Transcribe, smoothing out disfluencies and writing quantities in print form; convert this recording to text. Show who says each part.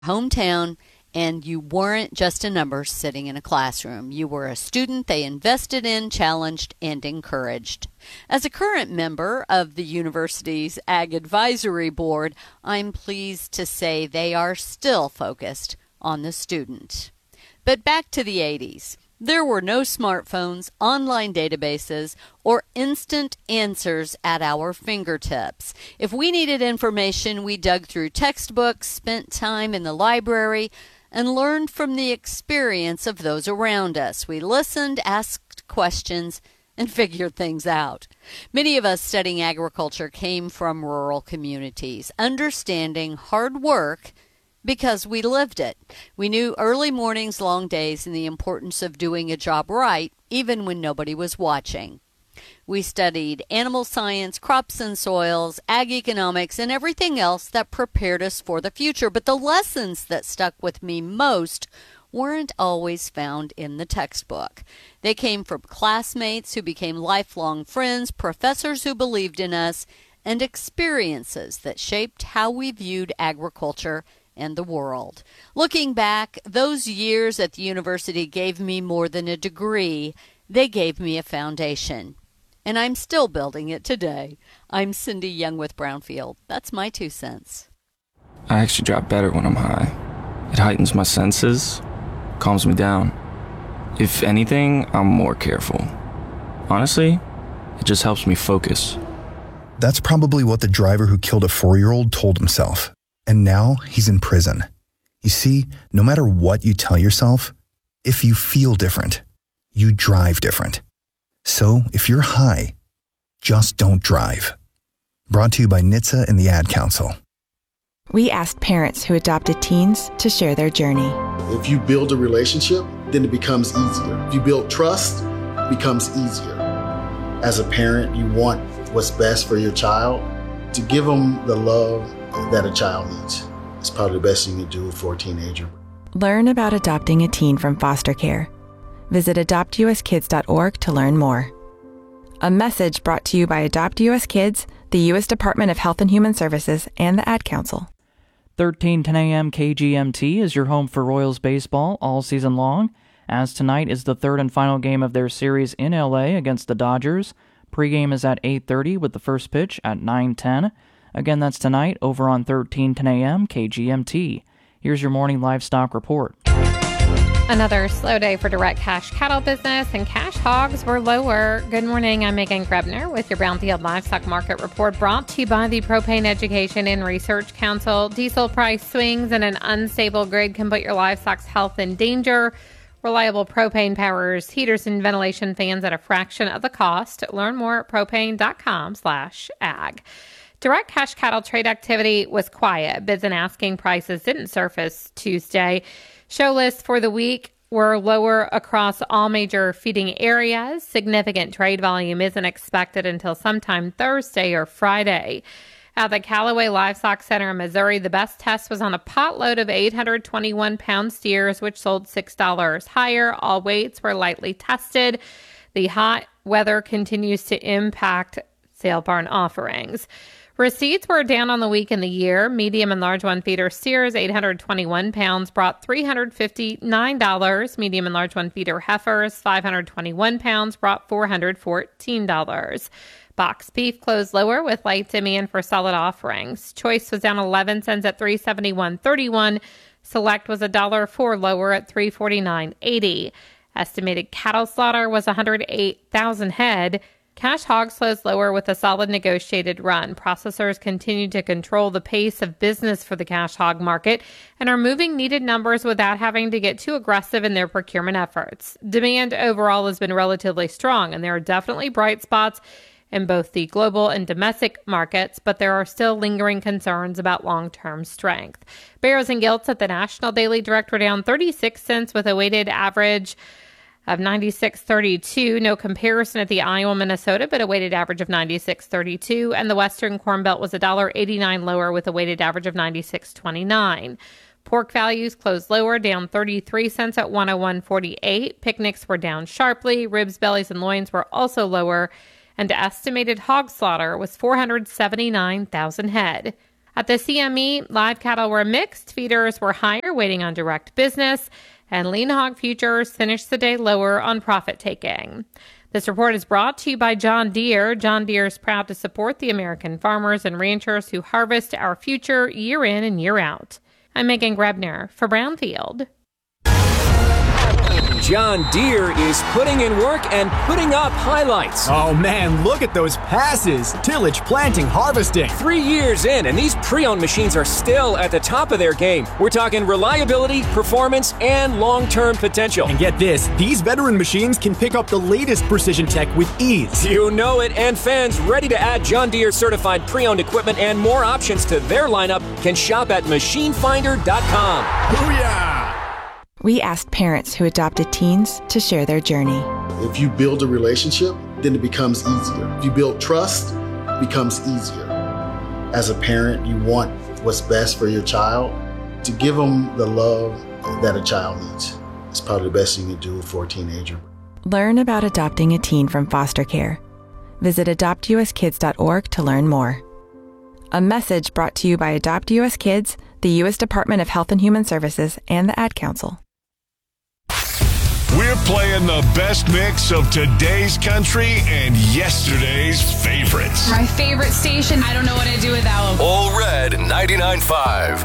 Speaker 1: hometown, and you weren't just a number sitting in a classroom. You were a student they invested in, challenged, and encouraged. As a current member of the university's Ag Advisory Board, I'm pleased to say they are still focused on the student. But back to the 80s. There were no smartphones, online databases, or instant answers at our fingertips. If we needed information, we dug through textbooks, spent time in the library, and learned from the experience of those around us. We listened, asked questions, and figured things out. Many of us studying agriculture came from rural communities, understanding hard work because we lived it. We knew early mornings, long days, and the importance of doing a job right, even when nobody was watching. We studied animal science, crops and soils, ag economics, and everything else that prepared us for the future. But the lessons that stuck with me most weren't always found in the textbook. They came from classmates who became lifelong friends, professors who believed in us, and experiences that shaped how we viewed agriculture and the world. Looking back, those years at the university gave me more than a degree. They gave me a foundation. And I'm still building it today. I'm Cindy Young with Brownfield. That's my 2 cents.
Speaker 2: I actually drive better when I'm high. It heightens my senses, calms me down. If anything, I'm more careful. Honestly, it just helps me focus.
Speaker 3: That's probably what the driver who killed a 4-year-old told himself. And now he's in prison. You see, no matter what you tell yourself, if you feel different, you drive different. So if you're high, just don't drive. Brought to you by NHTSA and the Ad Council.
Speaker 4: We asked parents who adopted teens to share their journey.
Speaker 5: If you build a relationship, then it becomes easier. If you build trust, it becomes easier. As a parent, you want what's best for your child. To give them the love that a child needs. It's probably the best thing you can do for a teenager.
Speaker 4: Learn about adopting a teen from foster care. Visit adoptuskids.org to learn more. A message brought to you by Adopt US Kids, the U.S. Department of Health and Human Services, and the Ad Council.
Speaker 6: 1310 a.m. KGMT is your home for Royals baseball all season long, as tonight is the third and final game of their series in L.A. against the Dodgers. Pregame is at 8:30 with the first pitch at 9:10. Again, that's tonight over on 1310 a.m. KGMT. Here's your morning livestock report.
Speaker 7: Another slow day for direct cash cattle business, and cash hogs were lower. Good morning, I'm Megan Grebner with your Brownfield Livestock Market Report, brought to you by the Propane Education and Research Council. Diesel price swings and an unstable grid can put your livestock's health in danger. Reliable propane powers heaters and ventilation fans at a fraction of the cost. Learn more at propane.com/ag. Direct cash cattle trade activity was quiet. Bids and asking prices didn't surface Tuesday. Show lists for the week were lower across all major feeding areas. Significant trade volume isn't expected until sometime Thursday or Friday. At the Callaway Livestock Center in Missouri, the best test was on a potload of 821-pound steers, which sold $6 higher. All weights were lightly tested. The hot weather continues to impact sale barn offerings. Receipts were down on the week and the year. Medium and large one feeder steers, 821 pounds, brought $359. Medium and large one feeder heifers, 521 pounds, brought $414. Box beef closed lower with light demand for solid offerings. Choice was down 11 cents at $371.31. Select was $1.04 lower at $349.80. Estimated cattle slaughter was 108,000 head. Cash hogs closed lower with a solid negotiated run. Processors continue to control the pace of business for the cash hog market and are moving needed numbers without having to get too aggressive in their procurement efforts. Demand overall has been relatively strong, and there are definitely bright spots in both the global and domestic markets, but there are still lingering concerns about long-term strength. Barrows and Gilts at the National Daily Direct were down 36 cents with a weighted average of 96.32. No comparison at the Iowa, Minnesota, but a weighted average of 96.32. And the Western Corn Belt was $1.89 lower with a weighted average of 96.29. Pork values closed lower, down 33 cents at 101.48. Picnics were down sharply. Ribs, bellies, and loins were also lower. And estimated hog slaughter was 479,000 head. At the CME, live cattle were mixed, feeders were higher, waiting on direct business, and lean hog futures finished the day lower on profit taking. This report is brought to you by John Deere. John Deere is proud to support the American farmers and ranchers who harvest our future year in and year out. I'm Megan Grebner for Brownfield.
Speaker 8: John Deere is putting in work and putting up highlights.
Speaker 9: Oh man, look at those passes. Tillage, planting, harvesting.
Speaker 8: 3 years in, and these pre-owned machines are still at the top of their game. We're talking reliability, performance, and long-term potential.
Speaker 9: And get this, these veteran machines can pick up the latest precision tech with ease.
Speaker 8: You know it, and fans ready to add John Deere certified pre-owned equipment and more options to their lineup can shop at machinefinder.com.
Speaker 9: Booyah!
Speaker 4: We asked parents who adopted teens to share their journey.
Speaker 5: If you build a relationship, then it becomes easier. If you build trust, it becomes easier. As a parent, you want what's best for your child. To give them the love that a child needs. It's probably the best you can do for a teenager.
Speaker 4: Learn about adopting a teen from foster care. Visit adoptuskids.org to learn more. A message brought to you by Adopt US Kids, the U.S. Department of Health and Human Services, and the Ad Council.
Speaker 10: We're playing the best mix of today's country and yesterday's favorites.
Speaker 11: My favorite station. I don't know what I'd do without them.
Speaker 10: All Red 99.5.